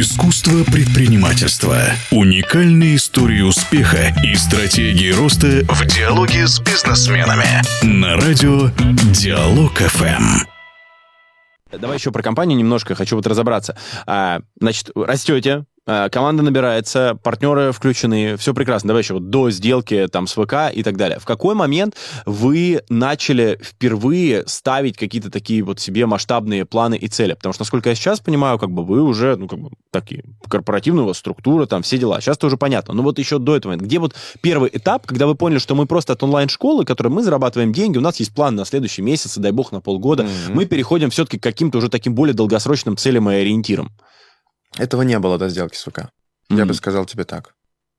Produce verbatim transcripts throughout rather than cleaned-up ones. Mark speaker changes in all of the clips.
Speaker 1: Искусство предпринимательства. Уникальные истории успеха и стратегии роста в диалоге с бизнесменами. На радио Диалог эф эм.
Speaker 2: Давай еще про компанию немножко, хочу вот разобраться. А, значит, растете, а, команда набирается, партнеры включены, все прекрасно. Давай еще вот до сделки там с ВК и так далее. В какой момент вы начали впервые ставить какие-то такие вот себе масштабные планы и цели? Потому что, насколько я сейчас понимаю, как бы вы уже, ну, как бы, такие, корпоративная у вас структура, там, все дела. Сейчас-то уже понятно. Но вот еще до этого, где вот первый этап, когда вы поняли, что мы просто от онлайн-школы, которой мы зарабатываем деньги, у нас есть план на следующий месяц, дай бог, на полгода, mm-hmm. мы переходим все-таки к каким-то уже таким более долгосрочным целям и ориентирам?
Speaker 3: Этого не было до сделки с ВК. Mm-hmm. Я бы сказал тебе так.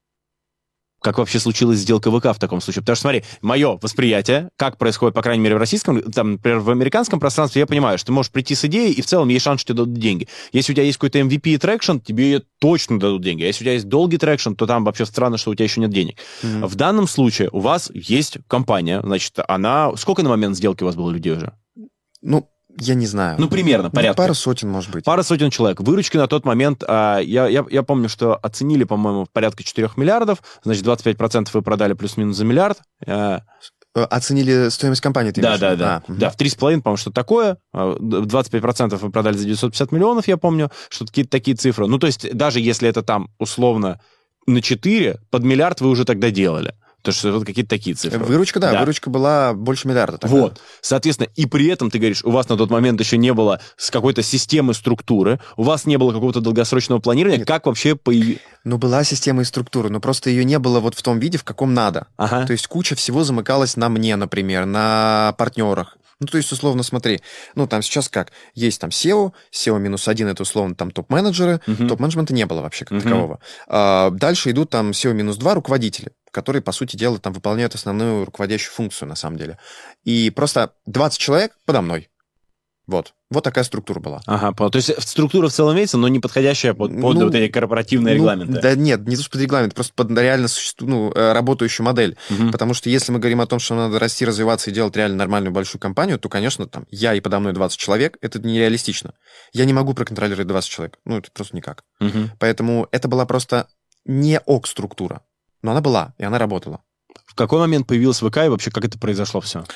Speaker 2: Как вообще случилась сделка ВК в таком случае? Потому что, смотри, мое восприятие, как происходит, по крайней мере, в российском, там, например, в американском пространстве, я понимаю, что ты можешь прийти с идеей, и в целом есть шанс, что тебе дадут деньги. Если у тебя есть какой-то эм ви пи и трекшн, тебе точно дадут деньги. А если у тебя есть долгий трекшн, то там вообще странно, что у тебя еще нет денег. Mm-hmm. В данном случае у вас есть компания, значит, она... Сколько на момент сделки у вас было людей уже?
Speaker 3: Ну, я не знаю.
Speaker 2: Ну, примерно, порядка.
Speaker 3: Ну, пара сотен, может быть.
Speaker 2: Пара сотен человек. Выручки на тот момент, а, я, я, я помню, что оценили, по-моему, порядка четырёх миллиардов, значит, двадцать пять процентов вы продали плюс-минус за миллиард. А...
Speaker 3: Оценили стоимость компании, ты
Speaker 2: да,
Speaker 3: имеешь?
Speaker 2: Да, да, да. Да, в три с половиной, по-моему, что-то такое. двадцать пять процентов вы продали за девятьсот пятьдесят миллионов, я помню, что какие-то такие цифры. Ну, то есть, даже если это там, условно, на четыре, под миллиард вы уже тогда делали. То что вот какие-то такие цифры.
Speaker 3: Выручка, да, да. Выручка была больше миллиарда. Тогда.
Speaker 2: Вот. Соответственно, и при этом, ты говоришь, у вас на тот момент еще не было с какой-то системы структуры, у вас не было какого-то долгосрочного планирования. Нет. Как вообще появилась?
Speaker 3: Ну, была система и структура, но просто ее не было вот в том виде, в каком надо.
Speaker 2: Ага.
Speaker 3: То есть куча всего замыкалась на мне, например, на партнерах. Ну, то есть, условно, смотри, ну, там сейчас как? Есть там сео, сео минус один, это, условно, там топ-менеджеры, uh-huh. топ-менеджмента не было вообще как uh-huh. такового. А, дальше идут там сео минус два руководители, которые, по сути дела, там выполняют основную руководящую функцию, на самом деле. И просто двадцать человек подо мной. Вот. Вот такая структура была.
Speaker 2: Ага, понял. То есть структура в целом имеется, но не подходящая под, под ну, вот эти корпоративные
Speaker 3: ну,
Speaker 2: регламенты.
Speaker 3: Да нет, не то, что под регламент, просто под реально существу, ну, работающую модель. Угу. Потому что если мы говорим о том, что надо расти, развиваться и делать реально нормальную большую компанию, то, конечно, там я и подо мной двадцать человек, это нереалистично. Я не могу проконтролировать двадцать человек. Ну, это просто никак. Угу. Поэтому это была просто не ок-структура. Но она была, и она работала.
Speaker 2: В какой момент появилась ВК и вообще как это произошло все?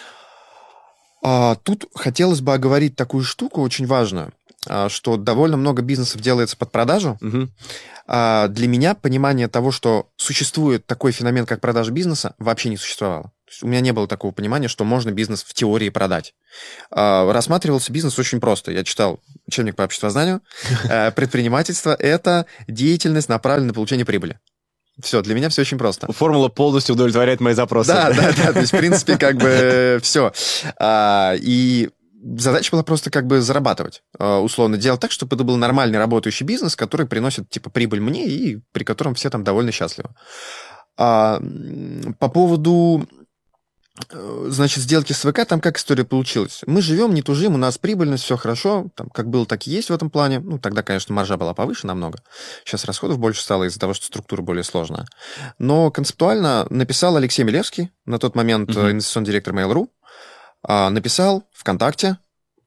Speaker 3: А, тут хотелось бы оговорить такую штуку очень важную, а, что довольно много бизнесов делается под продажу.
Speaker 2: Угу.
Speaker 3: А, для меня понимание того, что существует такой феномен, как продажа бизнеса, вообще не существовало. То есть у меня не было такого понимания, что можно бизнес в теории продать. А, рассматривался бизнес очень просто. Я читал учебник по обществознанию. Предпринимательство – это деятельность, направленная на получение прибыли. Все, для меня все очень просто.
Speaker 2: Формула полностью удовлетворяет мои запросы.
Speaker 3: Да, да, да. То есть, в принципе, как бы все. А, и задача была просто как бы зарабатывать. А, условно, делать так, чтобы это был нормальный работающий бизнес, который приносит, типа, прибыль мне и при котором все там довольно счастливы. А, по поводу... Значит, сделки с ВК, там как история получилась? Мы живем, не тужим, у нас прибыльность, все хорошо, там как было, так и есть в этом плане. Ну, тогда, конечно, маржа была повыше намного. Сейчас расходов больше стало из-за того, что структура более сложная. Но концептуально написал Алексей Милевский, на тот момент uh-huh. инвестиционный директор Mail.ru, написал ВКонтакте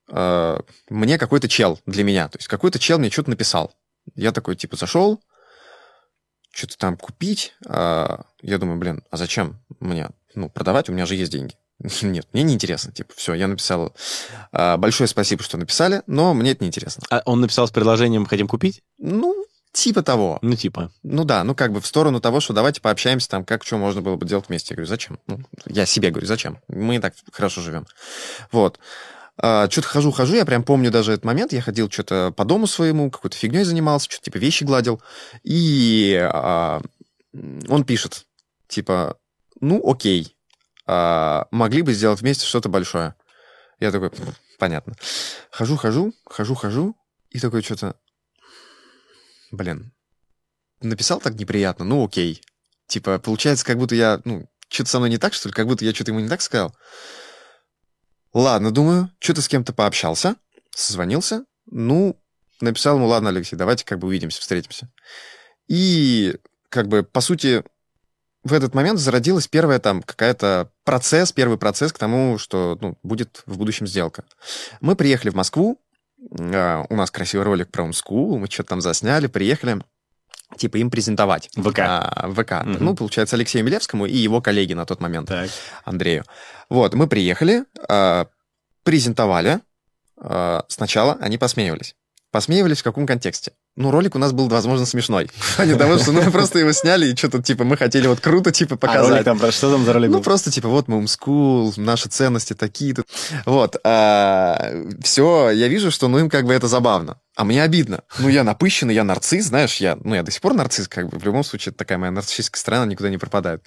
Speaker 3: мне какой-то чел для меня. То есть какой-то чел мне что-то написал. Я такой, типа, зашел, что-то там купить. Я думаю, блин, а зачем мне... Ну, продавать, у меня же есть деньги. Нет, мне неинтересно. Типа, все, я написал. Большое спасибо, что написали, но мне это неинтересно.
Speaker 2: А он написал с предложением «хотим купить»?
Speaker 3: Ну, типа того.
Speaker 2: Ну, типа.
Speaker 3: Ну да, ну как бы в сторону того, что давайте пообщаемся там, как что можно было бы делать вместе. Я говорю, зачем? Ну, я себе говорю, зачем? Мы и так хорошо живем. Вот. Что-то хожу-хожу, я прям помню даже этот момент. Я ходил что-то по дому своему, какой-то фигней занимался, что-то типа вещи гладил. И а, он пишет, типа... Ну, окей. А, могли бы сделать вместе что-то большое. Я такой, понятно. Хожу, хожу, хожу, хожу. И такой что-то... Блин. Написал так неприятно. Ну, окей. Типа, получается, как будто я... Ну, что-то со мной не так, что ли? Как будто я что-то ему не так сказал. Ладно, думаю. Что-то с кем-то пообщался. Созвонился. Ну, написал ему, ладно, Алексей, давайте как бы увидимся, встретимся. И как бы, по сути... В этот момент зародилась первая там какая-то процесс, первый процесс к тому, что ну, будет в будущем сделка. Мы приехали в Москву, э, у нас красивый ролик про Homeschool, мы что-то там засняли, приехали, типа им презентовать.
Speaker 2: ВК.
Speaker 3: А, ВК.
Speaker 2: Мгм.
Speaker 3: Ну, получается, Алексею Милевскому и его коллеге на тот момент,
Speaker 2: Так.
Speaker 3: Андрею. Вот, мы приехали, э, презентовали. Э, сначала они посмеивались. Посмеивались в каком контексте? Ну, ролик у нас был, возможно, смешной. В плане того, что ну, мы просто его сняли, и что-то, типа, мы хотели вот круто, типа,
Speaker 2: А
Speaker 3: показать.
Speaker 2: ролик там, про что там за ролик
Speaker 3: Ну,
Speaker 2: был?
Speaker 3: просто, типа, вот мы Homeschool, наши ценности такие-то. Вот. Все, я вижу, что, ну, им как бы это забавно. А мне обидно. Ну, я напыщенный, я нарцисс, знаешь, я, ну, я до сих пор нарцисс, как бы, в любом случае, такая моя нарциссическая сторона никуда не пропадает.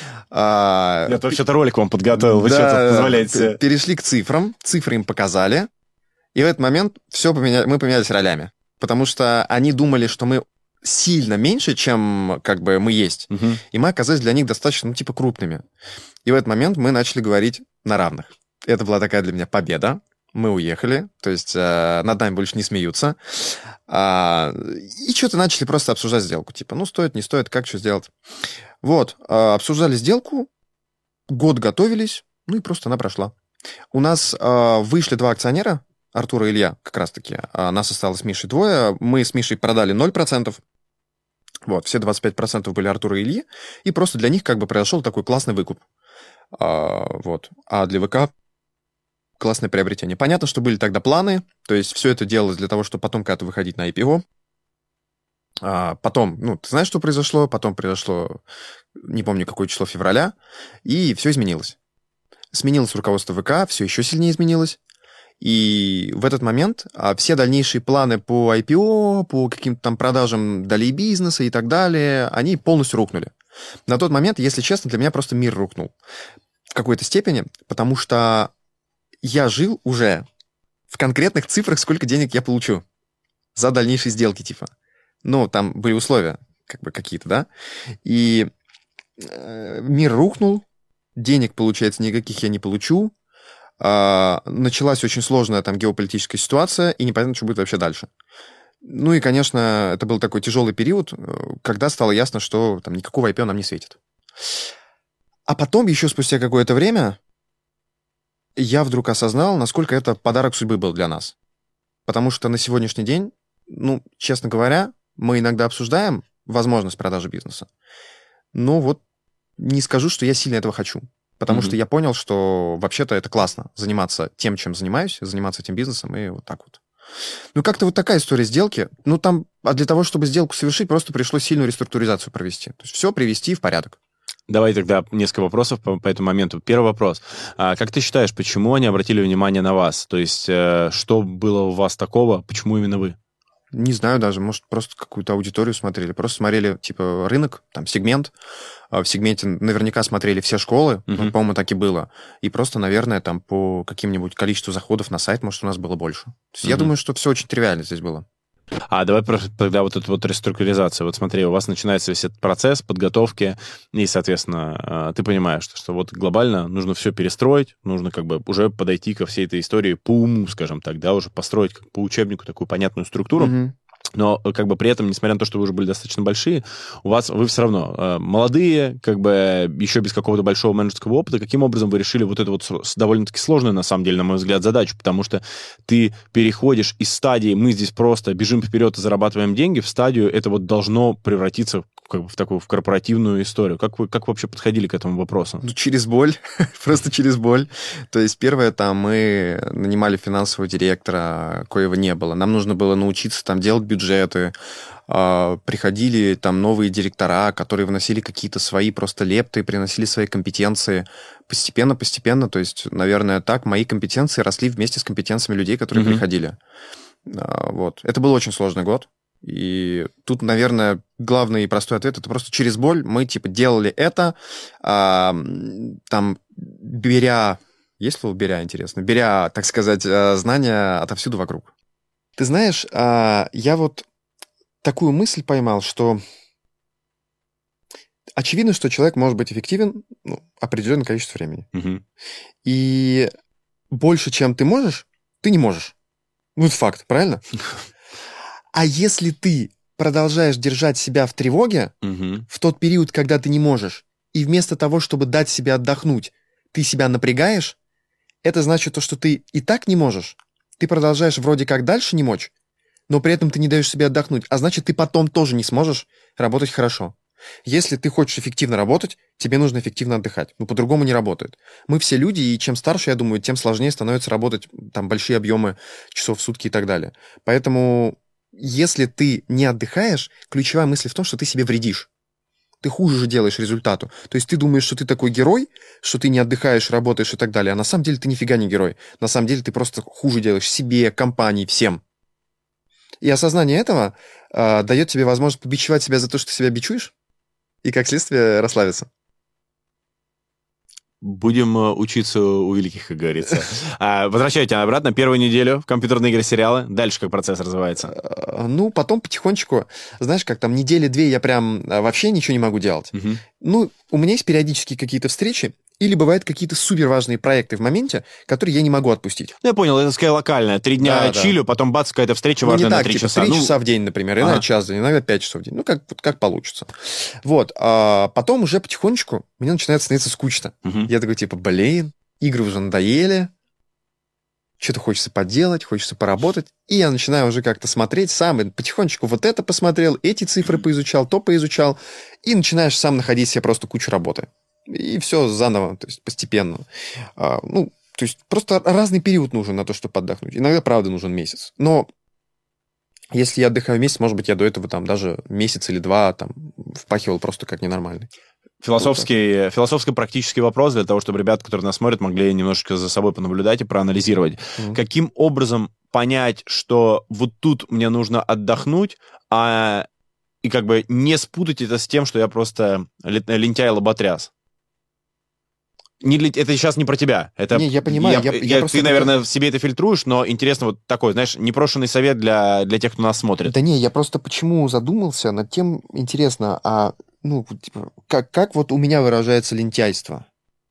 Speaker 3: А,
Speaker 2: Я вообще-то ролик вам подготовил, вы
Speaker 3: да,
Speaker 2: что-то позволяете себе.
Speaker 3: Перешли к цифрам, цифры им показали, и в этот момент все поменя... мы поменялись ролями. Потому что они думали, что мы сильно меньше, чем как бы мы есть.
Speaker 2: Мгм.
Speaker 3: И мы оказались для них достаточно, ну, типа, крупными. И в этот момент мы начали говорить на равных. Это была такая для меня победа. Мы уехали, то есть э, над нами больше не смеются. А, и что-то начали просто обсуждать сделку. Типа, ну, стоит, не стоит, как что сделать. Вот, э, обсуждали сделку, год готовились, ну и просто она прошла. У нас э, вышли два акционера, Артур и Илья, как раз-таки. А нас осталось с Мишей двое. Мы с Мишей продали ноль процентов. Вот, все двадцать пять процентов были Артура и Ильи. И просто для них как бы произошел такой классный выкуп. А, вот. А для ВК классное приобретение. Понятно, что были тогда планы. То есть все это делалось для того, чтобы потом когда-то выходить на ай пи о. А, потом, ну, ты знаешь, что произошло? Потом произошло, не помню, какое число февраля. И все изменилось. Сменилось руководство ВК, все еще сильнее изменилось. И в этот момент а, все дальнейшие планы по ай пи о, по каким-то там продажам долей бизнеса и так далее, они полностью рухнули. На тот момент, если честно, для меня просто мир рухнул. В какой-то степени, потому что я жил уже в конкретных цифрах, сколько денег я получу за дальнейшие сделки, типа. Ну, там были условия как бы какие-то, да? И э, мир рухнул, денег, получается, никаких я не получу. Uh, началась очень сложная там геополитическая ситуация, и непонятно, что будет вообще дальше. Ну и, конечно, это был такой тяжелый период, когда стало ясно, что там никакого ай пи о нам не светит. А потом, еще спустя какое-то время, я вдруг осознал, насколько это подарок судьбы был для нас. Потому что на сегодняшний день, ну, честно говоря, мы иногда обсуждаем возможность продажи бизнеса. Но вот не скажу, что я сильно этого хочу. Потому mm-hmm. что я понял, что вообще-то это классно заниматься тем, чем занимаюсь, заниматься этим бизнесом, и вот так вот. Ну, как-то вот такая история сделки. Ну, там, а для того, чтобы сделку совершить, просто пришлось сильную реструктуризацию провести. То есть все привести в порядок.
Speaker 2: Давай тогда несколько вопросов по, по этому моменту. Первый вопрос. А, как ты считаешь, почему они обратили внимание на вас? То есть, э, что было у вас такого, почему именно вы?
Speaker 3: Не знаю даже, может, просто какую-то аудиторию смотрели. Просто смотрели, типа, рынок, там, сегмент. В сегменте наверняка смотрели все школы, uh-huh. ну, по-моему, так и было. И просто, наверное, там по каким-нибудь количеству заходов на сайт, может, у нас было больше. То есть uh-huh. я думаю, что все очень тривиально здесь было.
Speaker 2: А давай тогда вот эту вот реструктуризацию. Вот смотри, у вас начинается весь этот процесс подготовки, и, соответственно, ты понимаешь, что, что вот глобально нужно все перестроить, нужно как бы уже подойти ко всей этой истории по уму, скажем так, да, уже построить как по учебнику такую понятную структуру. Uh-huh. Но как бы при этом, несмотря на то, что вы уже были достаточно большие, у вас вы все равно э, молодые, как бы еще без какого-то большого менеджерского опыта. Каким образом вы решили вот эту вот довольно-таки сложную, на самом деле, на мой взгляд, задачу? Потому что ты переходишь из стадии «мы здесь просто бежим вперед и зарабатываем деньги» в стадию «это вот должно превратиться как бы в такую в корпоративную историю». Как вы, как вы вообще подходили к этому вопросу?
Speaker 3: Ну, через боль, просто через боль. То есть первое, там мы нанимали финансового директора, коего не было. Нам нужно было научиться там делать бюджеты. Приходили там новые директора, которые вносили какие-то свои просто лепты, приносили свои компетенции. Постепенно-постепенно, то есть, наверное, так мои компетенции росли вместе с компетенциями людей, которые mm-hmm. приходили. Вот. Это был очень сложный год. И тут, наверное, главный и простой ответ — это просто через боль мы, типа, делали это, а, там, беря... Есть слово «беря», интересно? Беря, так сказать, знания отовсюду вокруг. Ты знаешь, а, я вот такую мысль поймал, что очевидно, что человек может быть эффективен, ну, определенное количество времени.
Speaker 2: Угу.
Speaker 3: И больше, чем ты можешь, ты не можешь. Ну, это факт, правильно? А если ты продолжаешь держать себя в тревоге
Speaker 2: угу.
Speaker 3: в тот период, когда ты не можешь, и вместо того, чтобы дать себе отдохнуть, ты себя напрягаешь, это значит то, что ты и так не можешь, ты продолжаешь вроде как дальше не мочь, но при этом ты не даешь себе отдохнуть, а значит, ты потом тоже не сможешь работать хорошо. Если ты хочешь эффективно работать, тебе нужно эффективно отдыхать. Ну, по-другому не работает. Мы все люди, и чем старше, я думаю, тем сложнее становится работать там большие объемы часов в сутки и так далее. Поэтому, если ты не отдыхаешь, ключевая мысль в том, что ты себе вредишь. Ты хуже же делаешь результату. То есть ты думаешь, что ты такой герой, что ты не отдыхаешь, работаешь и так далее, а на самом деле ты нифига не герой. На самом деле ты просто хуже делаешь себе, компании, всем. И осознание этого э, дает тебе возможность побичевать себя за то, что ты себя бичуешь, и, как следствие, расслабиться.
Speaker 2: Будем э, учиться у великих, как говорится. А, возвращайте обратно. Первую неделю в компьютерные игры, сериалы. Дальше как процесс развивается?
Speaker 3: А, ну, потом потихонечку, знаешь, как там недели-две я прям вообще ничего не могу делать.
Speaker 2: Мгм.
Speaker 3: Ну, у меня есть периодически какие-то встречи, или бывают какие-то суперважные проекты в моменте, которые я не могу отпустить.
Speaker 2: Ну, я понял, это скорее локальная. Три дня
Speaker 3: Да, да.
Speaker 2: чилю, потом бац, какая-то встреча
Speaker 3: Ну,
Speaker 2: важная
Speaker 3: не
Speaker 2: на
Speaker 3: так,
Speaker 2: три
Speaker 3: типа,
Speaker 2: часа.
Speaker 3: три
Speaker 2: Ну,
Speaker 3: часа в день, например, иногда
Speaker 2: ага.
Speaker 3: час в день, иногда пять часов в день. Ну, как, вот как получится. Вот. А потом уже потихонечку мне начинает становиться скучно.
Speaker 2: Мгм.
Speaker 3: Я такой, типа, блин, игры уже надоели, что-то хочется поделать, хочется поработать. И я начинаю уже как-то смотреть сам, и потихонечку вот это посмотрел, эти цифры поизучал, то поизучал, и начинаешь сам находить себе просто кучу работы. И все заново, то есть постепенно. А, ну, то есть просто разный период нужен на то, чтобы отдохнуть. Иногда, правда, нужен месяц. Но если я отдыхаю месяц, может быть, я до этого там даже месяц или два там впахивал просто как ненормальный.
Speaker 2: Философский, философско-практический вопрос для того, чтобы ребята, которые нас смотрят, могли немножечко за собой понаблюдать и проанализировать.
Speaker 3: Мгм.
Speaker 2: Каким образом понять, что вот тут мне нужно отдохнуть, а и как бы не спутать это с тем, что я просто ле- лентяй-лоботряс? Не для- Это сейчас не про тебя. Это,
Speaker 3: Не, я понимаю, я- я просто
Speaker 2: ты,
Speaker 3: говорю-
Speaker 2: наверное, в себе это фильтруешь, но интересно вот такой, знаешь, непрошенный совет для, для тех, кто нас смотрит.
Speaker 3: Да не, я просто почему задумался над тем, интересно, а ну, вот, типа, как, как вот у меня выражается лентяйство?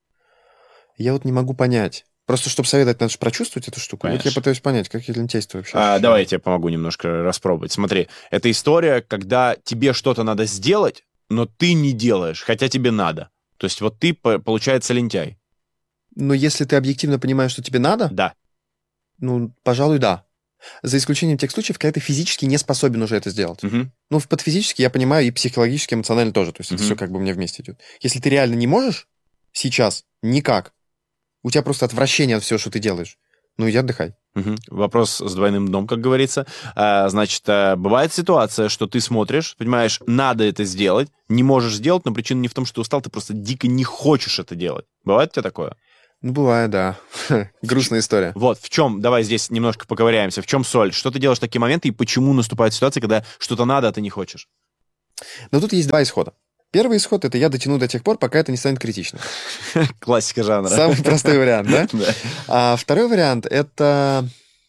Speaker 3: Я вот не могу понять. Просто, чтобы советовать, надо же прочувствовать эту штуку. Вот я
Speaker 2: Конечно.
Speaker 3: пытаюсь понять, как я лентяйство вообще
Speaker 2: А,
Speaker 3: ощущаю.
Speaker 2: давай я тебе помогу немножко распробовать. Смотри, это история, когда тебе что-то надо сделать, но ты не делаешь, хотя тебе надо. То есть вот ты, по- получается, лентяй.
Speaker 3: Но если ты объективно понимаешь, что тебе надо,
Speaker 2: Да.
Speaker 3: ну, пожалуй, да. За исключением тех случаев, когда ты физически не способен уже это сделать.
Speaker 2: Мгм.
Speaker 3: Ну, под физически я понимаю и психологически, и эмоционально тоже. То есть это
Speaker 2: Мгм.
Speaker 3: все как бы у меня вместе идет. Если ты реально не можешь сейчас, никак, у тебя просто отвращение от всего, что ты делаешь, ну, иди отдыхай.
Speaker 2: Мгм. Вопрос с двойным дном, как говорится. А, значит, а, бывает ситуация, что ты смотришь, понимаешь, надо это сделать, не можешь сделать, но причина не в том, что ты устал, ты просто дико не хочешь это делать. Бывает у тебя такое?
Speaker 3: Ну, бывает, да. Грустная история.
Speaker 2: Вот, в чем, давай здесь немножко поковыряемся, в чем соль? Что ты делаешь в такие моменты и почему наступает ситуация, когда что-то надо, а ты не хочешь?
Speaker 3: Но тут есть два исхода. Первый исход — это я дотяну до тех пор, пока это не станет критичным.
Speaker 2: Классика жанра.
Speaker 3: Самый простой вариант, да?
Speaker 2: Да.
Speaker 3: А второй вариант — это...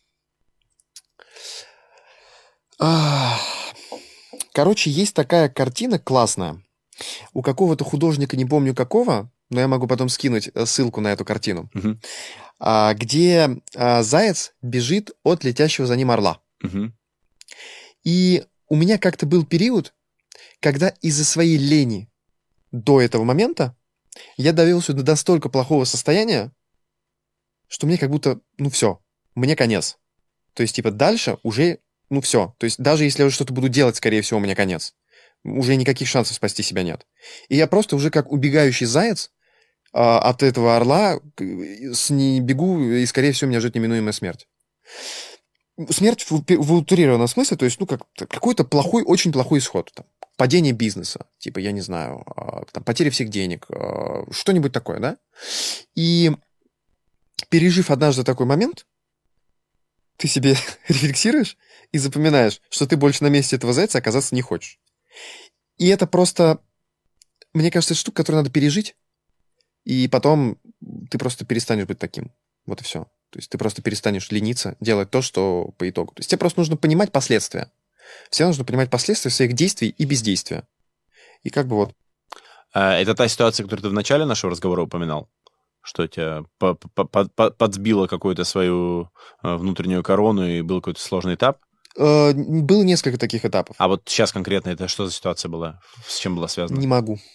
Speaker 3: а, Короче, есть такая картина классная. У какого-то художника, не помню какого, но я могу потом скинуть э, ссылку на эту картину,
Speaker 2: Мгм.
Speaker 3: а, где а, заяц бежит от летящего за ним орла.
Speaker 2: Мгм.
Speaker 3: И у меня как-то был период, когда из-за своей лени до этого момента я довелся до настолько плохого состояния, что мне как будто, ну все, мне конец. То есть, типа, дальше уже, ну все. То есть, даже если я уже что-то буду делать, скорее всего, у меня конец. Уже никаких шансов спасти себя нет. И я просто уже как убегающий заяц а, от этого орла к- с не бегу, и, скорее всего, меня ждет неминуемая смерть. Смерть в, упе- в утрированном смысле, то есть, ну, как какой-то плохой, очень плохой исход. Там, падение бизнеса, типа, я не знаю, а, там, потеря всех денег, а, что-нибудь такое, да? И пережив однажды такой момент, ты себе рефлексируешь и запоминаешь, что ты больше на месте этого зайца оказаться не хочешь. И это просто, мне кажется, это штука, которую надо пережить, и потом ты просто перестанешь быть таким. Вот и все. То есть ты просто перестанешь лениться, делать то, что по итогу. То есть тебе просто нужно понимать последствия. Всем нужно понимать последствия своих действий и бездействия. И как бы вот.
Speaker 2: А, это та ситуация, которую ты в начале нашего разговора упоминал? Что тебя по- по- по- по- подсбило какую-то свою э, внутреннюю корону и был какой-то сложный этап?
Speaker 3: Э, было несколько таких этапов.
Speaker 2: А вот сейчас конкретно это что за ситуация была? С чем была связана?
Speaker 3: Не могу.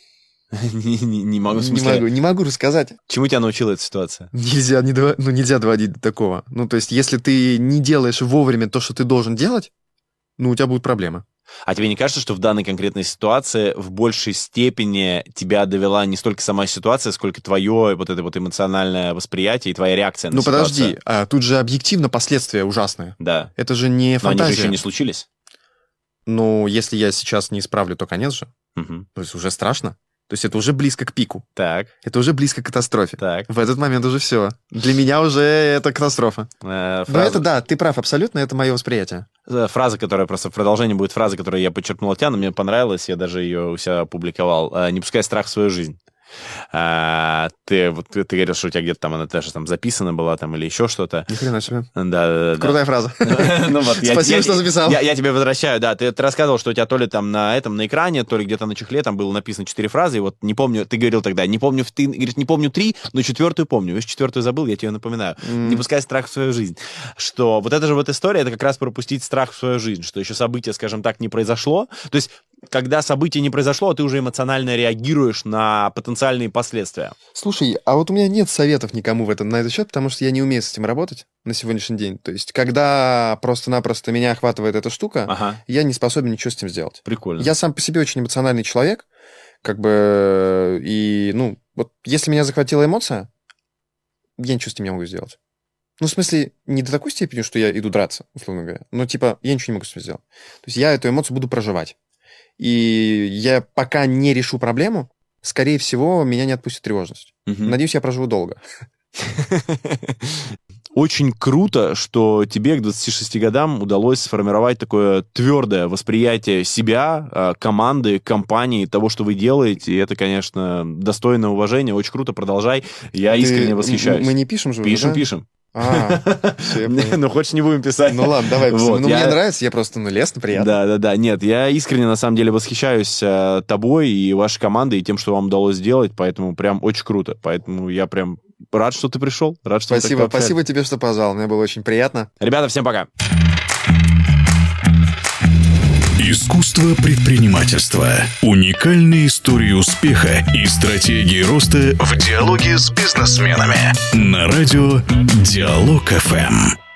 Speaker 2: не, не, не могу, в смысле...
Speaker 3: Не могу, не могу рассказать.
Speaker 2: Чему тебя научила эта ситуация?
Speaker 3: Нельзя, не, дво- ну, нельзя доводить до такого. Ну, то есть, если ты не делаешь вовремя то, что ты должен делать, ну, у тебя будут проблемы.
Speaker 2: А тебе не кажется, что в данной конкретной ситуации в большей степени тебя довела не столько сама ситуация, сколько твое вот это вот эмоциональное восприятие и твоя реакция на
Speaker 3: Ну,
Speaker 2: ситуацию?
Speaker 3: подожди, а тут же объективно последствия ужасные.
Speaker 2: Да.
Speaker 3: Это же не
Speaker 2: Но
Speaker 3: фантазия.
Speaker 2: они же еще не случились.
Speaker 3: Ну, если я сейчас не исправлю, то конец же.
Speaker 2: Угу.
Speaker 3: То есть уже страшно. То есть это уже близко к пику.
Speaker 2: Так,
Speaker 3: Это уже близко к катастрофе.
Speaker 2: так.
Speaker 3: В этот момент уже все. Для меня уже это катастрофа.
Speaker 2: Э,
Speaker 3: Но
Speaker 2: фраза,
Speaker 3: это да, ты прав абсолютно, это мое восприятие.
Speaker 2: э, фраза, которая просто в продолжении будет фраза, которую я подчеркнул от тебя, но мне понравилась, я даже ее у себя опубликовал. Э, Не пускай страх в свою жизнь. А, ты, вот, ты, ты говорил, что у тебя где-то там она даже там записана была там или еще что-то.
Speaker 3: Ни хрена себе.
Speaker 2: Да, да, да.
Speaker 3: Крутая фраза.
Speaker 2: Ну вот, я-
Speaker 3: Спасибо,
Speaker 2: я-
Speaker 3: что записал.
Speaker 2: Я, я тебе возвращаю, да. Ты, ты рассказывал, что у тебя то ли там на этом, на экране, то ли где-то на чехле там было написано четыре фразы, и вот не помню, ты говорил тогда, не помню, ты говоришь, не помню три, но четвертую помню. Видишь, четвертую забыл, я тебе напоминаю.
Speaker 3: М.
Speaker 2: Не пускай страх в свою жизнь. Что вот эта же вот история, это как раз пропустить страх в свою жизнь, что еще событие, скажем так, не произошло. То есть, когда событие не произошло, ты уже эмоционально реагируешь на потенциальные последствия.
Speaker 3: Слушай, а вот у меня нет советов никому в этом на этот счет, потому что я не умею с этим работать на сегодняшний день. То есть, когда просто-напросто меня охватывает эта штука,
Speaker 2: Ага,
Speaker 3: я не способен ничего с этим сделать.
Speaker 2: прикольно.
Speaker 3: Я сам по себе очень эмоциональный человек, как бы, и, ну, вот если меня захватила эмоция, я ничего с этим не могу сделать. Ну, в смысле, не до такой степени, что я иду драться, условно говоря, но, типа, я ничего не могу с этим сделать. То есть я эту эмоцию буду проживать. И я пока не решу проблему, скорее всего, меня не отпустит тревожность.
Speaker 2: Мгм.
Speaker 3: Надеюсь, я проживу долго.
Speaker 2: Очень круто, что тебе к двадцати шести годам удалось сформировать такое твердое восприятие себя, э, команды, компании, того, что вы делаете. И это, конечно, достойно уважения. Очень круто, продолжай. Я
Speaker 3: Ты-
Speaker 2: искренне восхищаюсь.
Speaker 3: Мы не пишем же уже,
Speaker 2: Пишем,
Speaker 3: да?
Speaker 2: пишем.
Speaker 3: А, всё, я понял.
Speaker 2: Ну, хочешь, не будем писать.
Speaker 3: Ну ладно, давай.
Speaker 2: Вот,
Speaker 3: Ну,
Speaker 2: я-
Speaker 3: мне нравится, я просто, ну, лестно, приятно.
Speaker 2: Да, да, да. Нет, я искренне, на самом деле, восхищаюсь э, тобой и вашей командой, и тем, что вам удалось сделать, поэтому прям очень круто. Поэтому я прям рад, что ты пришел, рад, что мы так
Speaker 3: Спасибо,
Speaker 2: пообщались.
Speaker 3: спасибо тебе, что позвал. Мне было очень приятно.
Speaker 2: Ребята, всем пока.
Speaker 1: Искусство предпринимательства. Уникальные истории успеха и стратегии роста в диалоге с бизнесменами. На радио Диалог эф эм.